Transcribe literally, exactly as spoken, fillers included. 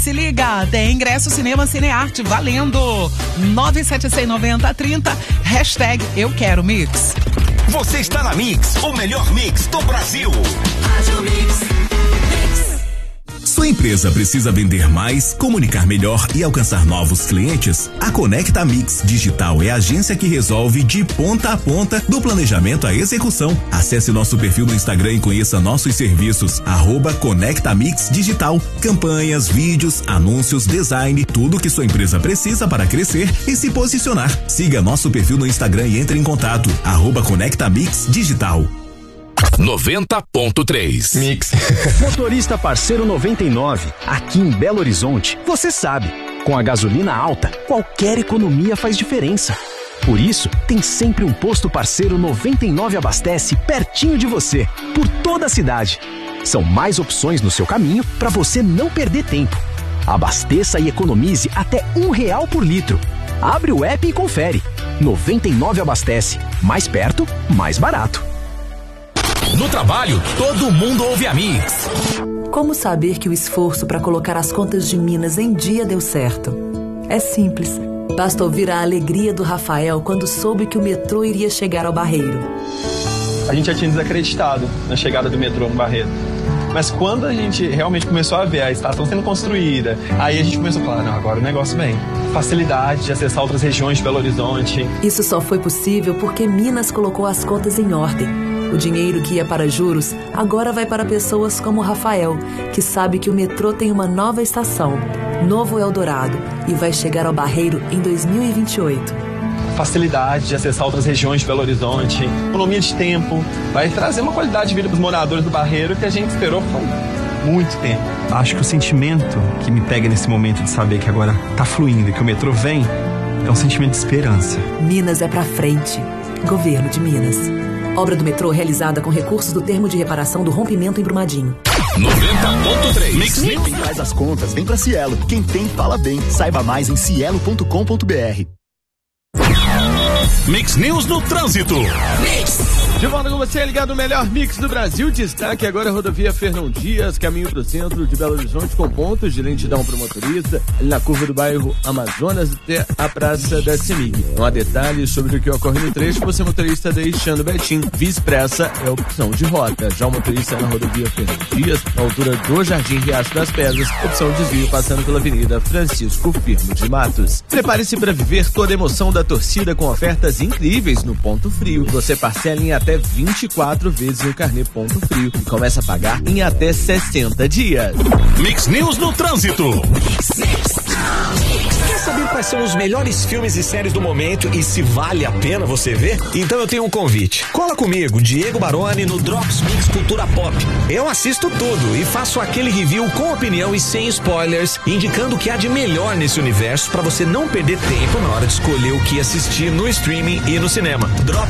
Se liga, tem ingresso Cinema Cinearte valendo. nove sete seis nove zero três zero, hashtag Eu Quero Mix. Você está na Mix, o melhor mix do Brasil. Rádio Mix. Sua empresa precisa vender mais, comunicar melhor e alcançar novos clientes? A Conecta Mix Digital é a agência que resolve de ponta a ponta, do planejamento à execução. Acesse nosso perfil no Instagram e conheça nossos serviços. Arroba Conecta Mix Digital. Campanhas, vídeos, anúncios, design, tudo que sua empresa precisa para crescer e se posicionar. Siga nosso perfil no Instagram e entre em contato. Arroba Conecta Mix Digital. noventa ponto três Mix. Motorista parceiro noventa e nove. Aqui em Belo Horizonte, você sabe, com a gasolina alta, qualquer economia faz diferença. Por isso, tem sempre um posto parceiro noventa e nove abastece pertinho de você, por toda a cidade. São mais opções no seu caminho para você não perder tempo. Abasteça e economize até um real por litro. Abre o app e confere. noventa e nove abastece. Mais perto, mais barato. No trabalho, todo mundo ouve a Mix. Como saber que o esforço para colocar as contas de Minas em dia deu certo? É simples. Basta ouvir a alegria do Rafael quando soube que o metrô iria chegar ao Barreiro. A gente já tinha desacreditado na chegada do metrô no Barreiro. Mas quando a gente realmente começou a ver a estação sendo construída, aí a gente começou a falar, não, agora o negócio vem. Facilidade de acessar outras regiões de Belo Horizonte. Isso só foi possível porque Minas colocou as contas em ordem. O dinheiro que ia para juros agora vai para pessoas como o Rafael, que sabe que o metrô tem uma nova estação, Novo Eldorado, e vai chegar ao Barreiro em dois mil e vinte e oito. Facilidade de acessar outras regiões de Belo Horizonte, economia de tempo, vai trazer uma qualidade de vida para os moradores do Barreiro que a gente esperou por muito tempo. Acho que o sentimento que me pega nesse momento de saber que agora tá fluindo e que o metrô vem, é um sentimento de esperança. Minas é pra frente. Governo de Minas. Obra do metrô realizada com recursos do termo de reparação do rompimento em Brumadinho. noventa ponto três Mix. Quem faz as contas, vem pra Cielo. Quem tem, fala bem. Saiba mais em cielo ponto com ponto br. Mix News no Trânsito. Mix. De volta com você, ligado no melhor mix do Brasil. Destaque agora a rodovia Fernão Dias, caminho para o centro de Belo Horizonte, com pontos de lentidão para o motorista, ali na curva do bairro Amazonas até a Praça da Semig. Não há detalhes sobre o que ocorre no trecho, você motorista deixando Betim. Via Expressa é opção de rota. Já o motorista na rodovia Fernão Dias, na altura do Jardim Riacho das Pedras, opção de desvio passando pela Avenida Francisco Firmo de Matos. Prepare-se para viver toda a emoção da torcida com ofertas incríveis no Ponto Frio. Você parcela em até vinte e quatro vezes o carnê Ponto Frio e começa a pagar em até sessenta dias. Mix News no Trânsito. Quer saber quais são os melhores filmes e séries do momento e se vale a pena você ver? Então eu tenho um convite. Cola comigo, Diego Baroni, no Drops Mix Cultura Pop. Eu assisto tudo e faço aquele review com opinião e sem spoilers, indicando o que há de melhor nesse universo para você não perder tempo na hora de escolher o que assistir no streaming e no cinema. Drops